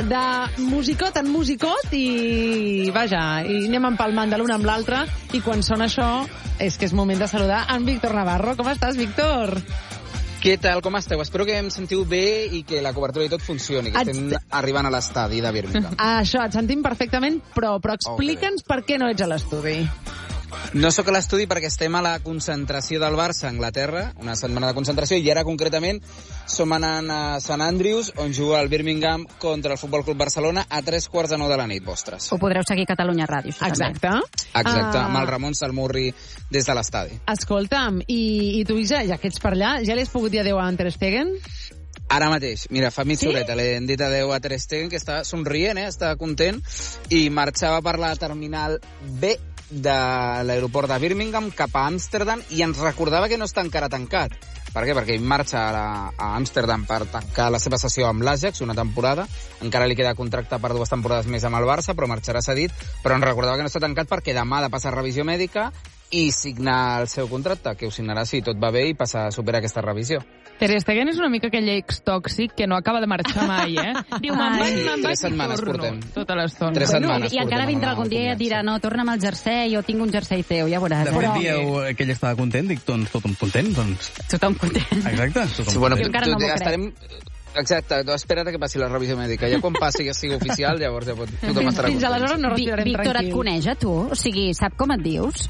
de musicot en musicot i, vaja, i anem empalmant de l'una amb l'altra i quan sona això és que és moment de saludar en Víctor Navarro. Com estàs, Víctor? Què tal, com esteu? Espero que em sentiu bé i que la cobertura i tot funcioni, que estem arribant a l'estadi de Birmingham. Això, et sentim perfectament, però explica'ns per què no ets a l'estudi. No sóc a l'estudi perquè estem a la concentració del Barça a Anglaterra, una setmana de concentració, i ara concretament som anant a Sant Andrews, on juga el Birmingham contra el Futbol Club Barcelona a 3:45 de la nit, vostres. Ho podreu seguir a Catalunya Ràdio. Exacte. Exacte, amb el Ramon Salmurri des de l'estadi. Escolta'm, i tu, Isa, ja que ets per allà, ja li has pogut dir adéu a Ter Stegen? Ara mateix, mira, fa mitja horeta l'hem dit adéu a Ter Stegen, que està somrient, està content, i marxava per la terminal B de l'aeroport de Birmingham cap a Amsterdam i ens recordava que no està encara tancat. Per què? Perquè ell marxa a Amsterdam per tancar la seva sessió amb l'Ajax, una temporada. Encara li queda contracte per 2 temporades més amb el Barça, però marxarà cedit. Però ens recordava que no està tancat perquè demà ha de passar revisió mèdica i signar el seu contracte, que ho signarà si tot va bé i supera aquesta revisió. Ter Stegen és una mica aquell ex tòxic que no acaba de marxar mai, Diu, me'n vaig 3 setmanes i torno portem. tota l'estona. 3 setmanes I encara vindrà algun dia i et dirà, no, torna'm el jersei, jo tinc un jersei teu, ja veuràs. De fet, dieu que ell estava content, dic, doncs tothom content, doncs. Tothom content. Exacte, tothom Sí, bueno, Jo encara no m'ho estarem... Exacte, espera't que passi la revisió mèdica. Ja quan passi, ja sigui oficial, llavors ja tothom estarà Fins content. aleshores no respirarem Víctor, et tranquils. coneix a tu? O sigui, sap com et dius?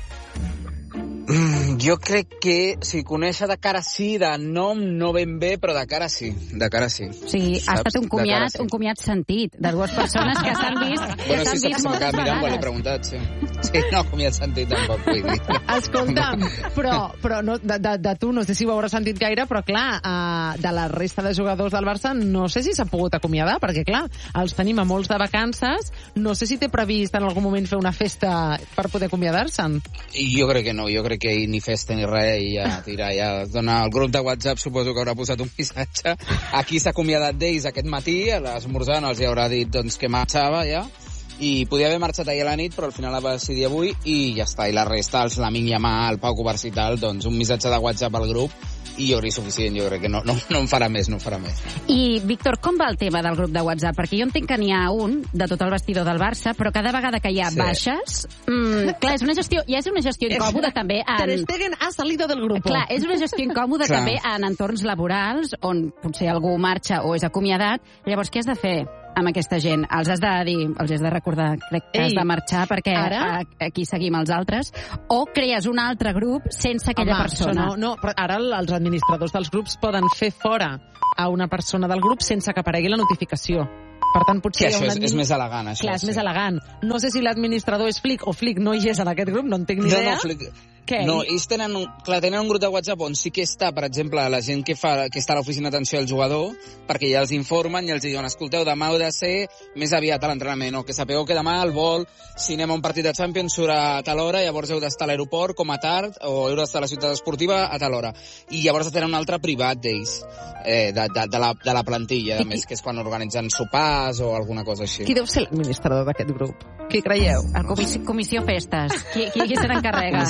Jo crec que, si conèixer de cara sí, de nom no ben bé, però de cara sí. De cara sí. O sigui, ha estat un comiat sentit, de dues persones que s'han vist, Bueno, sí, se moltes m'acaba mirant quan l'he vegades. preguntat, sí. Sí, no, comiat sentit tampoc, vull dir. Escolta'm, però no, de tu no sé si ho hauràs sentit gaire, però clar, de la resta de jugadors del Barça no sé si s'ha pogut acomiadar, perquè clar, els tenim a molts de vacances, no sé si té previst en algun moment fer una festa per poder acomiadar-se'n. Jo crec que no, jo crec que ell ni festa ni res, i ja tira, ja dona el grup de WhatsApp, suposo que haurà posat un missatge. Aquí s'ha acomiadat d'ells aquest matí, a l'esmorzant els hi haurà dit doncs, que marxava ja, i podia haver marxat ahir a la nit, però al final va decidir avui i ja està. I la resta, els Lamine Yamal, el Pau Covarsí i tal, doncs un missatge de WhatsApp al grup i jo crec suficient, jo crec que no en farà més, no en farà més. I, Víctor, com va el tema del grup de WhatsApp? Perquè jo entenc que n'hi ha un de tot el vestidor del Barça, però cada vegada que hi ha baixes... clar, és una gestió incòmoda també. Ter Stegen ha salido del grup. Clar, és una gestió incòmoda també en entorns laborals, on potser algú marxa o és acomiadat. Llavors, què has de fer amb aquesta gent? Els has de dir, els has de recordar, crec que has de marxar perquè aquí seguim els altres, o crees un altre grup sense aquella persona? No, però ara els administradors dels grups poden fer fora a una persona del grup sense que aparegui la notificació. Per tant, potser això és més elegant, això. Clar, és més elegant. No sé si l'administrador és Flick o Flick no hi és en aquest grup, no en tinc ni idea. Què? No, ells tenen un grup de WhatsApp on sí que està, per exemple, la gent que està a l'oficina d'atenció al jugador, perquè ja els informen i els diuen, escolteu, demà heu de ser més aviat a l'entrenament, o que sapigueu que demà el vol, si anem a un partit de Champions, surt a tal hora, llavors heu d'estar a l'aeroport com a tard, o heu d'estar a la ciutat esportiva a tal hora. I llavors tenen un altre privat d'ells, de la plantilla, a més, que és quan organitzen sopars o alguna cosa així. Qui deu ser l'administrador d'aquest grup? Qui creieu? El comissió festes. Qui se n'encarrega?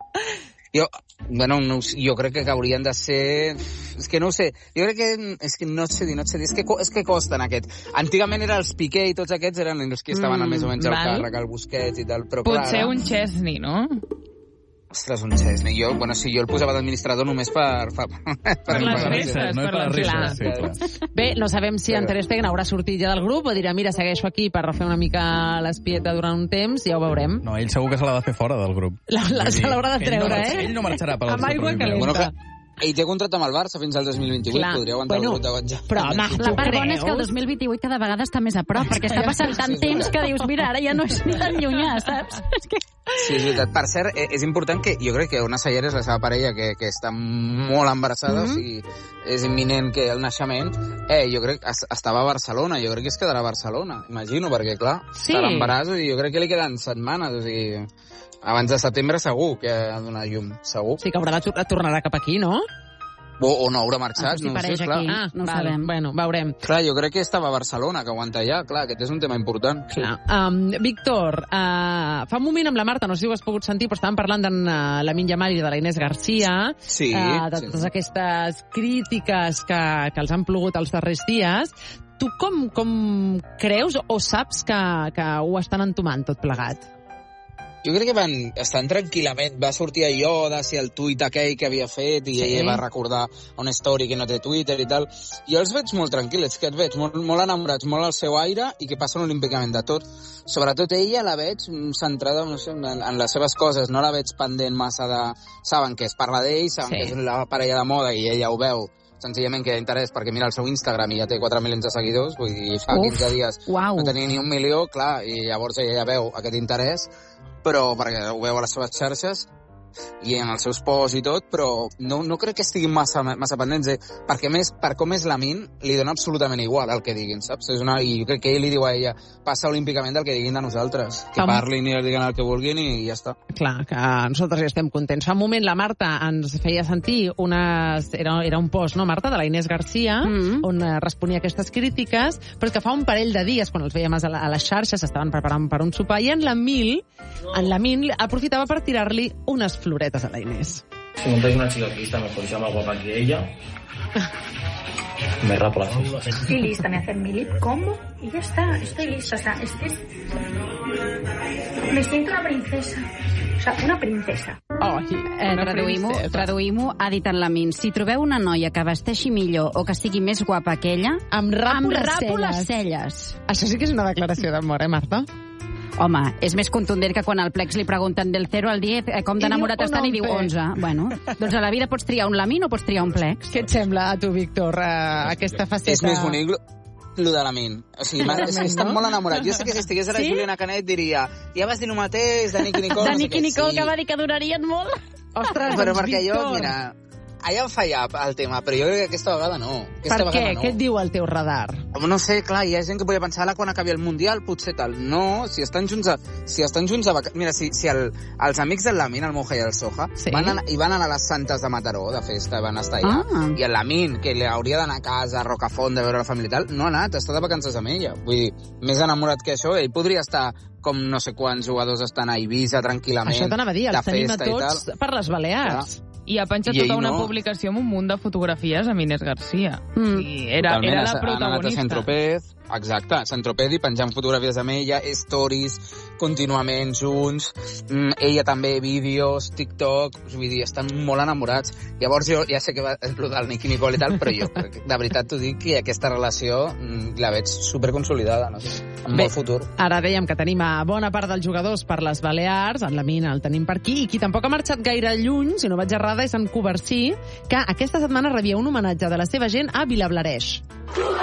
Jo crec que haurien de ser... És que no ho sé. Jo crec que... És que no et sé dir. És que costen aquest. Antigament eren els Piqué i tots aquests eren els que estaven més o menys al càrrec, el Busquets i tal, però clar... Potser un Chesney, no? Ostres, un Chesney. Jo el posava d'administrador només per les risses, no per les risses. Sí, clar. Bé, no sabem si en Ter Stegen haurà sortit ja del grup o dirà, mira, segueixo aquí per refer una mica l'espieta durant un temps, ja ho veurem. No, ell segur que se l'ha de fer fora del grup. Se l'haurà de treure, Ell no marxarà per amb aigua calenta. Ell té contracte amb el Barça fins al 2028, podria aguantar el grup de WhatsApp. Però, home, La part bona és que el 2028 cada vegada està més a prop, perquè està passant tant temps que dius, mira, ara ja no és ni tan llunyà, saps? Sí, és veritat. Per cert, és important que jo crec que Ona Sayer és la seva parella que està molt embarassada, o sigui, és imminent que el naixement, jo crec que estava a Barcelona, jo crec que es quedarà a Barcelona, imagino, perquè clar, està a l'embaràs i jo crec que li queden setmanes, o sigui, abans de setembre segur que ha de donar llum, segur. Sí que tornarà cap aquí, no? O no haurà marxat, no ho sé, clar. No ho sabem. Bueno, veurem. Clar, jo crec que estava a Barcelona, que aguanta ja, clar, aquest és un tema important. Clar. Víctor, fa un moment amb la Marta, no sé si ho has pogut sentir, però estàvem parlant d'en Lamine Yamal i de la Inés Garcia, de totes aquestes crítiques que els han plogut els darrers dies. Tu com creus o saps que ho estan entomant tot plegat? Jo crec que van estar tranquil·lament. Va sortir allò de si el tuit aquell que havia fet i ella va recordar una story que no té Twitter i tal. Jo els veig molt tranquil·les, que els veig molt enamorats, molt al seu aire i que passen olímpicament de tot. Sobretot ella la veig centrada, no sé, en les seves coses. No la veig pendent massa de... Saben que es parla d'ell, saben que és la parella de moda i ella ho veu. Senzillament que hi ha interès perquè mira el seu Instagram i ja té 4 milions de seguidors, vull dir, fa 15 dies no tenia ni 1 milió, clar, i llavors ella ja veu aquest interès, però perquè ho veu a les seves xarxes i en els seus posts i tot, però no crec que estiguin massa pendents, perquè més, per com és la Min, li dona absolutament igual el que diguin, saps? I jo crec que ell li diu a ella, passa olímpicament del que diguin de nosaltres, que parlin i diguin el que vulguin i ja està. Clar, que nosaltres ja estem contents. Fa un moment la Marta ens feia sentir era un post, no, Marta, de la Inés Garcia, on responia aquestes crítiques, però és que fa un parell de dies, quan els veiem a les xarxes, s'estaven preparant per un sopar, i en la Min aprofitava per tirar-li unes floretes a la Inés. Si montáis una chica que está mejor y sea más guapa que ella, me rapo la ceja. Estoy lista, me hacen mi lip combo y ya está, estoy lista. O sea, me siento una princesa. O sea, una princesa. Traduïm-ho, ha dit en la Min. Si trobeu una noia que vesteixi millor o que sigui més guapa que ella, em rapo les celles. Això sí que és una declaració d'amor, Marta? Home, és més contundent que quan al Plex li pregunten del 0 al 10 com d'enamorat estan i diu 11. Bueno, doncs a la vida pots triar un Lamin o pots triar un Plex. Què et sembla a tu, Víctor, aquesta faceta? És més bonic lo de la Min. O sigui, és que estan molt enamorats. Jo sé que si estigués ara Juliana Canet diria ja vas dir el mateix de Nicky Nicole. De Nicky Nicole, que va dir que durarien molt. Ostres, però perquè jo, mira, allà em falla el tema, però jo crec que aquesta vegada no. Per què? Què et diu el teu radar? No sé, clar, hi ha gent que podia pensar quan acabi el Mundial, potser tal. No, si estan junts a mira, si els amics del Lamin, el Moja i el Soja, van anar a les Santes de Mataró, de festa, van estar allà, i el Lamin, que li hauria d'anar a casa, a Rocafont, de veure la família i tal, no ha anat, està de vacances amb ella. Vull dir, més enamorat que això, ell podria estar com no sé quants jugadors estan a Eivissa tranquil·lament, això t'anava a dir, els tenim a tots per les Balears. I ha penjat tota una publicació amb un munt de fotografies amb Inés Garcia. Era la protagonista. Han anat a Saint-Tropez, exacte, a Saint-Tropez i penjant fotografies amb ella, stories, contínuament junts, ella també, vídeos, TikTok, vull dir, estan molt enamorats. Llavors jo ja sé que va explotar el Nicky Nicole i tal, però jo, de veritat t'ho dic, que aquesta relació la veig superconsolidada, no sé, amb molt futur. Ara dèiem que tenim a bona part dels jugadors per les Balears, en la Mina el tenim per aquí, i qui tampoc ha marxat gaire lluny, si no vaig errada, és en Covarsí, que aquesta setmana rebia un homenatge de la seva gent a Vilablareix.